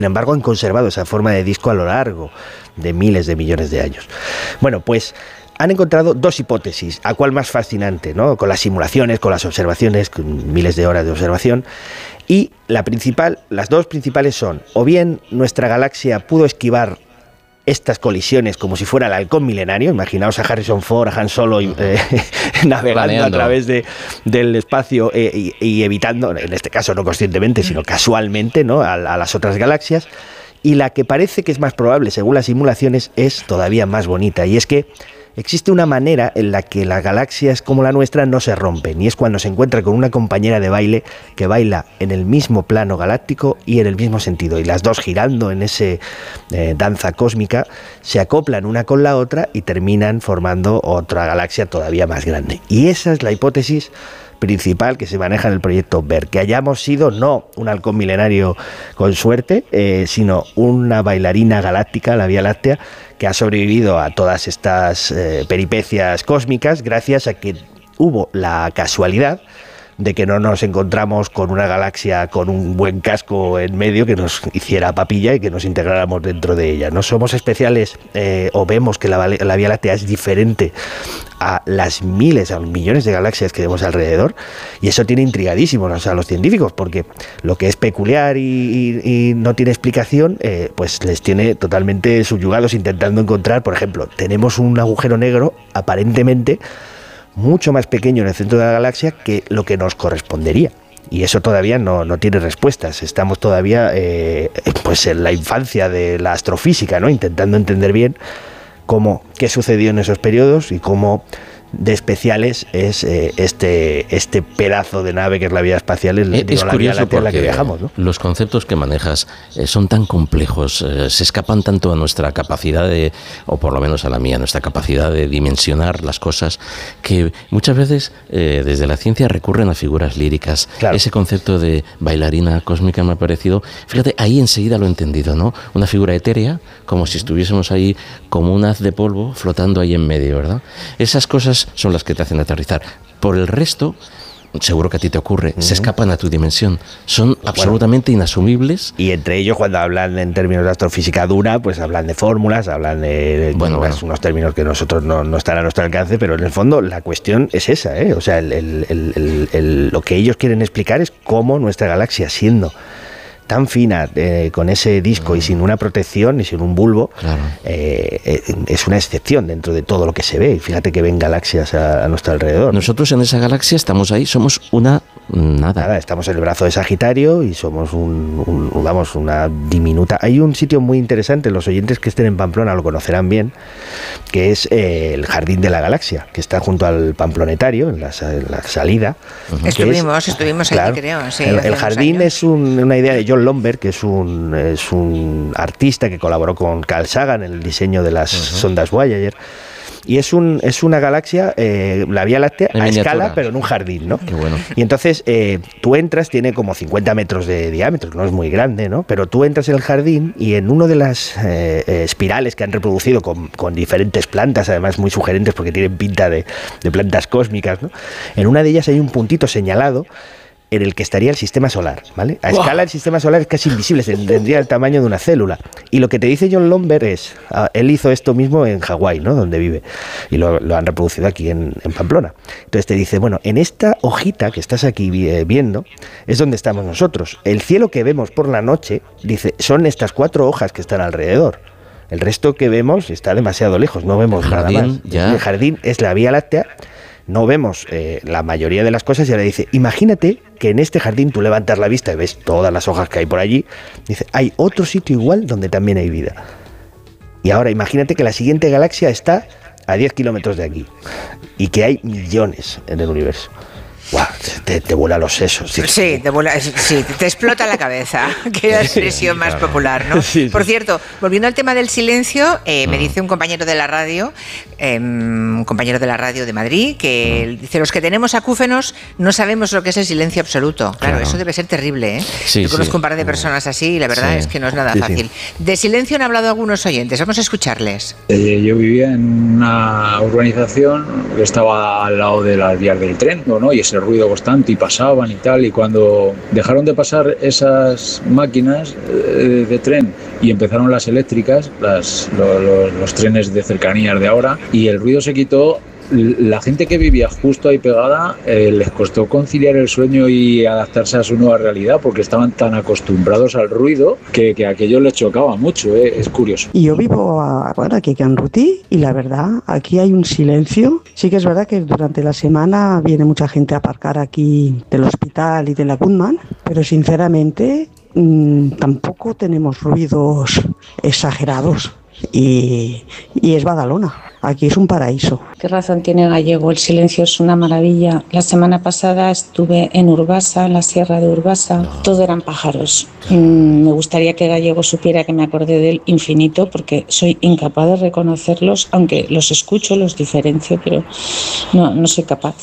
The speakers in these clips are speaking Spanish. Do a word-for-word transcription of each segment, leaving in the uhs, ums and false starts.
Sin embargo, han conservado esa forma de disco a lo largo de miles de millones de años. Bueno, pues han encontrado dos hipótesis, a cuál más fascinante, ¿no? Con las simulaciones, con las observaciones, con miles de horas de observación. Y la principal, las dos principales son, o bien nuestra galaxia pudo esquivar estas colisiones como si fuera el halcón milenario. Imaginaos a Harrison Ford, a Han Solo eh, navegando Planeando. a través de, del espacio eh, y, y evitando, en este caso no conscientemente, sino casualmente, ¿no? a, a las otras galaxias. Y la que parece que es más probable, según las simulaciones, es todavía más bonita. Y es que existe una manera en la que las galaxias como la nuestra no se rompen, y es cuando se encuentra con una compañera de baile que baila en el mismo plano galáctico y en el mismo sentido, y las dos girando en ese eh, danza cósmica se acoplan una con la otra y terminan formando otra galaxia todavía más grande. Y esa es la hipótesis principal que se maneja en el proyecto Ver, que hayamos sido no un halcón milenario con suerte, eh, sino una bailarina galáctica, la Vía Láctea, que ha sobrevivido a todas estas eh, peripecias cósmicas gracias a que hubo la casualidad de que no nos encontramos con una galaxia con un buen casco en medio que nos hiciera papilla y que nos integráramos dentro de ella. No somos especiales eh, o vemos que la, la Vía Láctea es diferente a las miles, a millones de galaxias que vemos alrededor, y eso tiene intrigadísimos a los científicos, porque lo que es peculiar y, y, y no tiene explicación, eh, pues les tiene totalmente subyugados intentando encontrar. Por ejemplo, tenemos un agujero negro aparentemente mucho más pequeño en el centro de la galaxia que lo que nos correspondería. Y eso todavía no, no tiene respuestas. Estamos todavía eh, pues en la infancia de la astrofísica, ¿no? Intentando entender bien cómo, qué sucedió en esos periodos y cómo de especiales es eh, este este pedazo de nave que es la vía espacial, el, es digo, la vía láctea en la que viajamos, ¿no? Los conceptos que manejas eh, son tan complejos, eh, se escapan tanto a nuestra capacidad de, o por lo menos a la mía, nuestra capacidad de dimensionar las cosas, que muchas veces eh, desde la ciencia recurren a figuras líricas. Claro. Ese concepto de bailarina cósmica me ha parecido, fíjate, ahí enseguida lo he entendido, ¿no? Una figura etérea, como si estuviésemos ahí como un haz de polvo flotando ahí en medio, ¿verdad? Esas cosas son las que te hacen aterrizar. Por el resto, seguro que a ti te ocurre, uh-huh. se escapan a tu dimensión, son bueno, absolutamente inasumibles. Y entre ellos, cuando hablan en términos de astrofísica dura, pues hablan de fórmulas, hablan de bueno, bueno. unos términos que nosotros no, no están a nuestro alcance, pero en el fondo la cuestión es esa, ¿eh? O sea, el, el, el, el, el, lo que ellos quieren explicar es cómo nuestra galaxia, siendo tan fina, eh, con ese disco, mm. y sin una protección y sin un bulbo, claro. eh, eh, es una excepción dentro de todo lo que se ve. Fíjate que ven galaxias a, a nuestro alrededor. Nosotros en esa galaxia estamos ahí, somos una nada. Nada, estamos en el brazo de Sagitario y somos un, un, vamos, una diminuta. Hay un sitio muy interesante, los oyentes que estén en Pamplona lo conocerán bien, que es eh, el Jardín de la Galaxia, que está junto al Pamplonetario, en la, en la salida. Uh-huh. Estuvimos, es, estuvimos claro, allí, creo. Sí, el, el jardín años. es un, una idea de John Lomberg, que es un, es un artista que colaboró con Carl Sagan en el diseño de las uh-huh. sondas Voyager. Y es un es una galaxia, eh, la Vía Láctea, en a miniatura. Escala, pero en un jardín, ¿no? Qué bueno. Y entonces eh, tú entras, tiene como cincuenta metros de diámetro, no es muy grande, ¿no? Pero tú entras en el jardín y en uno de las eh, eh, espirales que han reproducido con, con diferentes plantas, además muy sugerentes porque tienen pinta de, de plantas cósmicas, ¿no? En una de ellas hay un puntito señalado en el que estaría el sistema solar, ¿vale? A wow. escala el sistema solar es casi invisible, tendría el tamaño de una célula. Y lo que te dice John Lomberg es, uh, él hizo esto mismo en Hawái, ¿no? Donde vive, y lo, lo han reproducido aquí en, en Pamplona. Entonces te dice, bueno, en esta hojita que estás aquí eh, viendo, es donde estamos nosotros. El cielo que vemos por la noche, dice, son estas cuatro hojas que están alrededor. El resto que vemos está demasiado lejos, no vemos nada más. Ya. El jardín es la Vía Láctea. No vemos eh, la mayoría de las cosas, y ahora dice, imagínate que en este jardín tú levantas la vista y ves todas las hojas que hay por allí. Dice, hay otro sitio igual donde también hay vida. Y ahora imagínate que la siguiente galaxia está a diez kilómetros de aquí y que hay millones en el universo. Wow, te, te vuela los sesos. Sí, sí, te, vuela, sí, te explota la cabeza, que es la expresión más claro. popular, ¿no? Sí, sí. Por cierto, volviendo al tema del silencio, eh, me dice un compañero de la radio, eh, un compañero de la radio de Madrid, que dice, los que tenemos acúfenos no sabemos lo que es el silencio absoluto. Claro, claro. Eso debe ser terrible, ¿eh? Sí, Yo conozco sí. un par de personas así y la verdad sí. es que no es nada sí, fácil. Sí. De silencio han hablado algunos oyentes, vamos a escucharles. Eh, yo vivía en una urbanización que estaba al lado de las vías del tren, ¿no? Y ese ruido constante y pasaban y tal, y cuando dejaron de pasar esas máquinas eh, de tren y empezaron las eléctricas, las, lo, lo, los trenes de cercanías de ahora, y el ruido se quitó, la gente que vivía justo ahí pegada eh, les costó conciliar el sueño y adaptarse a su nueva realidad porque estaban tan acostumbrados al ruido que, que aquello les chocaba mucho, eh, es curioso. Y yo vivo a, bueno, aquí en Ruti y la verdad, aquí hay un silencio. Sí que es verdad que durante la semana viene mucha gente a aparcar aquí del hospital y de la Goodman, pero sinceramente mmm, tampoco tenemos ruidos exagerados y, y es Badalona. Aquí es un paraíso. ¿Qué razón tiene Gallego? El silencio es una maravilla. La semana pasada estuve en Urbasa, en la sierra de Urbasa. No. Todo eran pájaros. Mm, me gustaría que Gallego supiera que me acordé del infinito porque soy incapaz de reconocerlos, aunque los escucho, los diferencio, pero no, no soy capaz.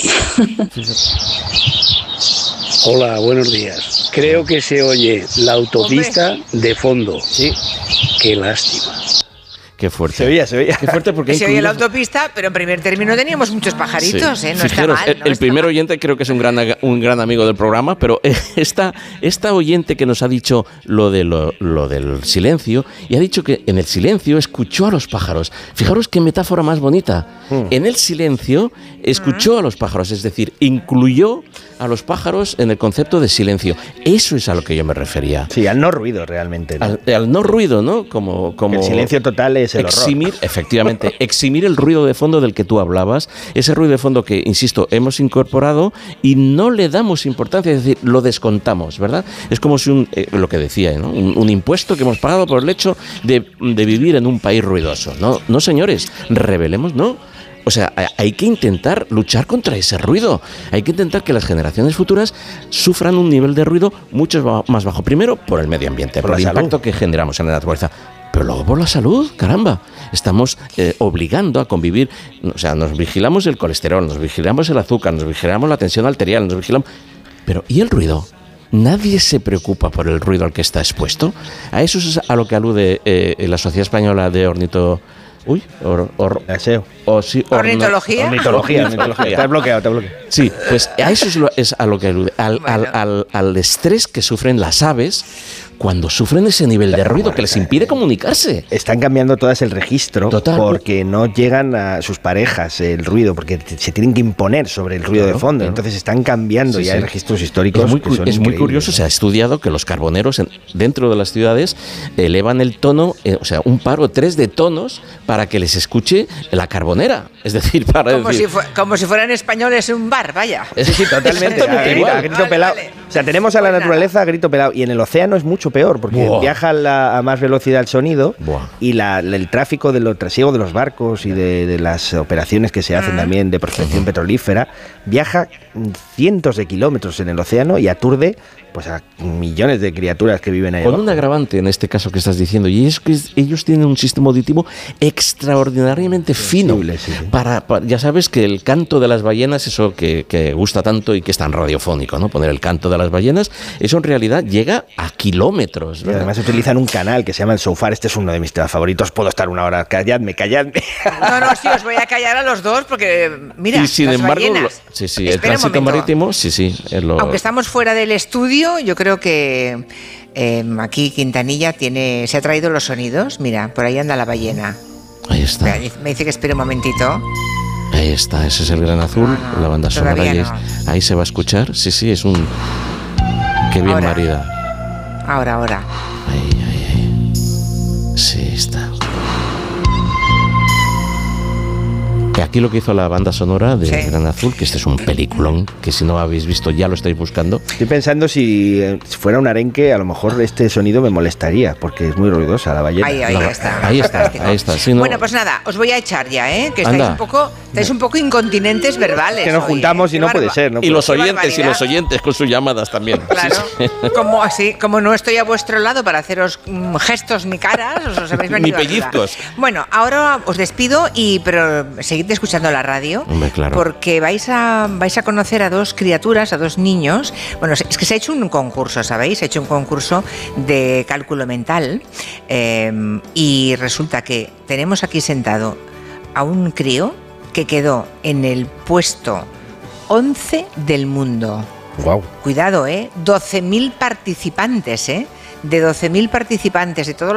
Hola, buenos días. Creo que se oye la autopista Hombre. de fondo. Sí. Qué lástima. Qué fuerte. Se oía, se oía. Qué fuerte porque se oye la autopista, pero en primer término teníamos muchos pajaritos, sí. ¿eh? No Fijaros, está mal. El, no el está primer mal. oyente creo que es un gran, un gran amigo del programa, pero esta, esta oyente que nos ha dicho lo, de lo, lo del silencio, y ha dicho que en el silencio escuchó a los pájaros. Fijaros qué metáfora más bonita. Mm. En el silencio escuchó mm. a los pájaros, es decir, incluyó a los pájaros en el concepto de silencio. Eso es a lo que yo me refería. Sí, al no ruido realmente, ¿no? Al, al no ruido, ¿no? Como, como el silencio total es el eximir, horror. Efectivamente, eximir el ruido de fondo del que tú hablabas, ese ruido de fondo que, insisto, hemos incorporado y no le damos importancia, es decir, lo descontamos, ¿verdad? Es como si un, eh, lo que decía, ¿no? Un, un impuesto que hemos pagado por el hecho de, de vivir en un país ruidoso. No, no, señores, rebelemos, no. O sea, hay que intentar luchar contra ese ruido. Hay que intentar que las generaciones futuras sufran un nivel de ruido mucho más bajo. Primero, por el medio ambiente, por, por el salud. impacto que generamos en la naturaleza. Pero luego por la salud, caramba. Estamos eh, obligando a convivir. O sea, nos vigilamos el colesterol, nos vigilamos el azúcar, nos vigilamos la tensión arterial, nos vigilamos... Pero, ¿y el ruido? ¿Nadie se preocupa por el ruido al que está expuesto? A eso es a lo que alude eh, la Sociedad Española de Ornito... Uy, or, or, or, sí, or, ¿Ornitología? Ornitología, ornitología. Te has bloqueado, te has bloqueado. Sí, pues a eso es, lo, es a lo que alude, al, bueno. al, al, al estrés que sufren las aves cuando sufren ese nivel de ruido que les impide comunicarse. Están cambiando todas el registro Total. porque no llegan a sus parejas el ruido, porque se tienen que imponer sobre el ruido claro, de fondo. Claro. Entonces están cambiando sí, ya sí. registros históricos. Es muy, que son es muy curioso, se ha estudiado que los carboneros en, dentro de las ciudades elevan el tono, eh, o sea, un par o tres de tonos para que les escuche la carbonera. Es decir, para como, decir, si, fu- como si fueran españoles en un bar, vaya. Sí, sí, totalmente. a, grito, a grito vale, pelado. Vale. O sea, tenemos a la pues naturaleza nada. a grito pelado. Y en el océano es mucho peor, porque Buah. viaja a, la, a más velocidad el sonido Buah. y la, el tráfico de los trasiego de los barcos y de, de las operaciones que se hacen mm. también de prospección petrolífera, viaja cientos de kilómetros en el océano y aturde pues a millones de criaturas que viven ahí con abajo. Un agravante en este caso que estás diciendo, y es que ellos tienen un sistema auditivo extraordinariamente fino. Sí, sí. Para, para, ya sabes que el canto de las ballenas, eso que, que gusta tanto y que es tan radiofónico, ¿no? Poner el canto de las ballenas, eso en realidad llega a kilómetros. Y además utilizan un canal que se llama el Sofar. Este es uno de mis temas favoritos. Puedo estar una hora. Calladme, calladme. No, no, sí, os voy a callar a los dos porque, mira, y sin las embargo, ballenas. Lo, sí, sí, el tránsito marítimo, sí, sí. Lo... Aunque estamos fuera del estudio, yo creo que eh, aquí Quintanilla tiene, se ha traído los sonidos. Mira, por ahí anda la ballena. Ahí está. Me dice que espere un momentito. Ahí está, ese es el Gran Azul, no, no, la banda sonora. Ahí, no. ahí se va a escuchar. Sí, sí, es un... Qué bien ahora. marida. Ahora, ahora. Ahí, ahí, ahí. Sí, está. Aquí lo que hizo la banda sonora de sí. Gran Azul, que este es un peliculón, que si no habéis visto ya lo estáis buscando. Estoy pensando si, si fuera un arenque, a lo mejor este sonido me molestaría, porque es muy ruidosa la ballena. Ahí, ahí la, está. Ahí está, ahí está. Sí, no. Bueno, pues nada, os voy a echar ya, ¿eh? Que estáis un poco, estáis un poco incontinentes verbales. Que nos hoy, juntamos ¿eh? y no puede ser. No y puede. los oyentes y los oyentes con sus llamadas también. Claro. Sí, sí. Como así, como no estoy a vuestro lado para haceros mm, gestos ni caras, os habéis venido ni pellizcos. Bueno, ahora os despido y pero seguid escuchando la radio. Hombre, claro. Porque vais a vais a conocer a dos criaturas, a dos niños. Bueno, es que se ha hecho un concurso, ¿sabéis? Se ha hecho un concurso de cálculo mental eh, y resulta que tenemos aquí sentado a un crío que quedó en el puesto once del mundo. Wow. Cuidado, ¿eh? doce mil participantes, ¿eh? De doce mil participantes de todos